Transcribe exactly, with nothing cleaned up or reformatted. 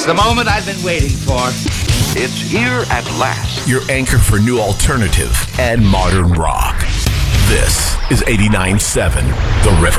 the moment I've been waiting for. It's here at last. Your anchor for new alternative and modern rock. This is eighty-nine point seven The River.